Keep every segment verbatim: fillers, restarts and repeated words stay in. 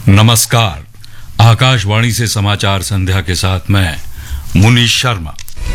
नमस्कार। आकाशवाणी से समाचार संध्या के साथ मैं मुनीश शर्मा।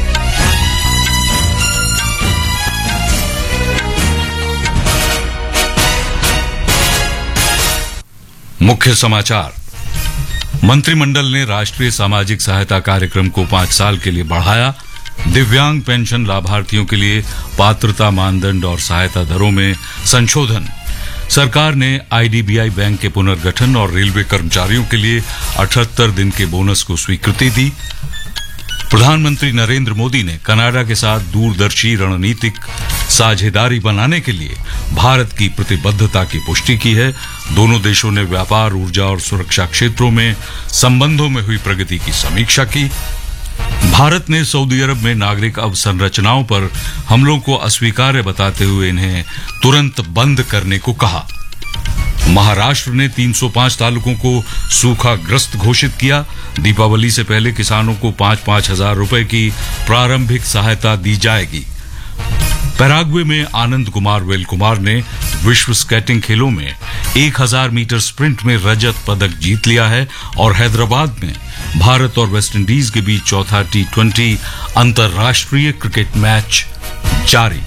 मुख्य समाचार। मंत्रिमंडल ने राष्ट्रीय सामाजिक सहायता कार्यक्रम को पांच साल के लिए बढ़ाया। दिव्यांग पेंशन लाभार्थियों के लिए पात्रता मानदंड और सहायता दरों में संशोधन। सरकार ने आईडीबीआई बैंक के पुनर्गठन और रेलवे कर्मचारियों के लिए अठहत्तर दिन के बोनस को स्वीकृति दी। प्रधानमंत्री नरेंद्र मोदी ने कनाडा के साथ दूरदर्शी रणनीतिक साझेदारी बनाने के लिए भारत की प्रतिबद्धता की पुष्टि की है। दोनों देशों ने व्यापार, ऊर्जा और सुरक्षा क्षेत्रों में संबंधों में हुई प्रगति की समीक्षा की। भारत ने सऊदी अरब में नागरिक अवसंरचनाओं पर हमलों को अस्वीकार्य बताते हुए इन्हें तुरंत बंद करने को कहा। महाराष्ट्र ने तीन सौ पांच तालुकों को सूखाग्रस्त घोषित किया। दीपावली से पहले किसानों को पांच पांच हजार रुपए की प्रारंभिक सहायता दी जाएगी। पैराग्वे में आनंद कुमार वेल कुमार ने विश्व स्केटिंग खेलों में एक हजार मीटर स्प्रिंट में रजत पदक जीत लिया है और हैदराबाद में भारत और वेस्टइंडीज के बीच चौथा टी ट्वेंटी अंतर्राष्ट्रीय क्रिकेट मैच जारी।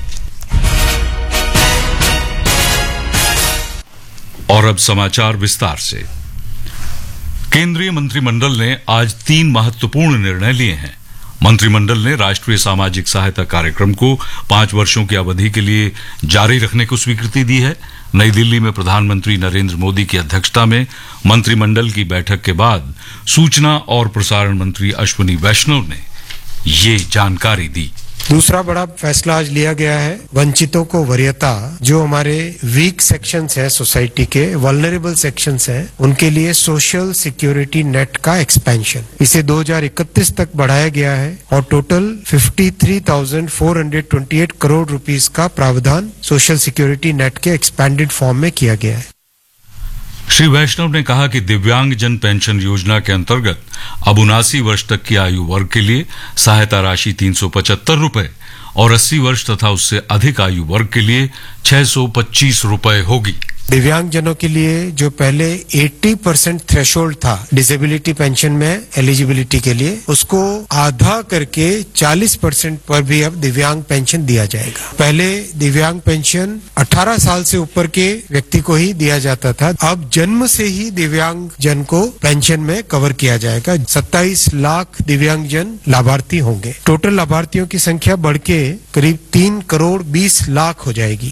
और अब समाचार विस्तार से। केंद्रीय मंत्रिमंडल ने आज तीन महत्वपूर्ण निर्णय लिए हैं। मंत्रिमंडल ने राष्ट्रीय सामाजिक सहायता कार्यक्रम को पांच वर्षों की अवधि के लिए जारी रखने को स्वीकृति दी है। नई दिल्ली में प्रधानमंत्री नरेंद्र मोदी की अध्यक्षता में मंत्रिमंडल की बैठक के बाद सूचना और प्रसारण मंत्री अश्विनी वैष्णव ने ये जानकारी दी। दूसरा बड़ा फैसला आज लिया गया है, वंचितों को वरीयता, जो हमारे वीक सेक्शंस हैं सोसाइटी के, वल्नरेबल सेक्शंस हैं, उनके लिए सोशल सिक्योरिटी नेट का एक्सपेंशन इसे दो हज़ार इकतीस तक बढ़ाया गया है और टोटल तिरेपन हजार चार सौ अट्ठाईस करोड़ रुपीस का प्रावधान सोशल सिक्योरिटी नेट के एक्सपैंडेड फॉर्म में किया गया है। श्री वैष्णव ने कहा कि दिव्यांग जन पेंशन योजना के अंतर्गत अब उनासी वर्ष तक की आयु वर्ग के लिए सहायता राशि तीन सौ पचहत्तर रुपए और अस्सी वर्ष तथा उससे अधिक आयु वर्ग के लिए छह सौ पच्चीस रुपए होगी। दिव्यांग जनों के लिए जो पहले अस्सी परसेंट थ्रेशोल्ड था डिसेबिलिटी पेंशन में एलिजिबिलिटी के लिए, उसको आधा करके चालीस परसेंट पर भी अब दिव्यांग पेंशन दिया जाएगा। पहले दिव्यांग पेंशन अठारह साल से ऊपर के व्यक्ति को ही दिया जाता था, अब जन्म से ही दिव्यांग जन को पेंशन में कवर किया जाएगा। सत्ताईस लाख दिव्यांग जन लाभार्थी होंगे। टोटल लाभार्थियों की संख्या बढ़ के करीब तीन करोड़ बीस लाख हो जाएगी।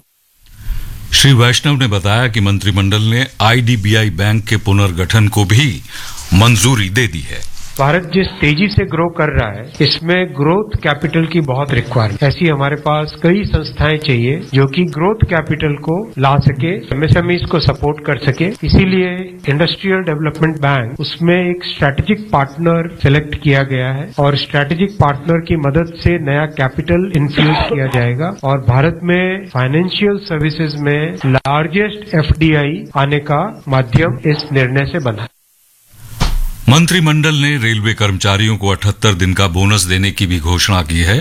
श्री वैष्णव ने बताया कि मंत्रिमंडल ने आईडीबीआई बैंक के पुनर्गठन को भी मंजूरी दे दी है। भारत जिस तेजी से ग्रो कर रहा है, इसमें ग्रोथ कैपिटल की बहुत रिक्वायरमेंट। ऐसी हमारे पास कई संस्थाएं चाहिए जो कि ग्रोथ कैपिटल को ला सके, एमएसएमईज को सपोर्ट कर सके। इसीलिए इंडस्ट्रियल डेवलपमेंट बैंक, उसमें एक स्ट्रैटेजिक पार्टनर सेलेक्ट किया गया है और स्ट्रैटेजिक पार्टनर की मदद से नया कैपिटल इन्फ्यूज किया जाएगा और भारत में फाइनेंशियल सर्विसेज में लार्जेस्ट एफडीआई आने का माध्यम इस निर्णय से बना। मंत्रिमंडल ने रेलवे कर्मचारियों को अठहत्तर दिन का बोनस देने की भी घोषणा की है।